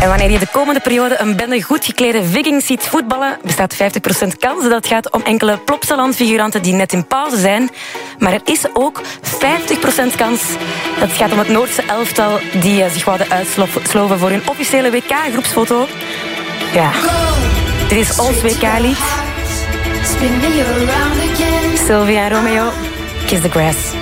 En wanneer je de komende periode een bende goed geklede vikings ziet voetballen, bestaat 50% kans dat het gaat om enkele Plopsaland-figuranten die net in pauze zijn. Maar er is ook 50% kans dat het gaat om het Noordse elftal die zich wouden uitsloven voor hun officiële WK-groepsfoto. Ja, dit is ons WK-lied. Sylvia en Romeo, Kiss the Grass.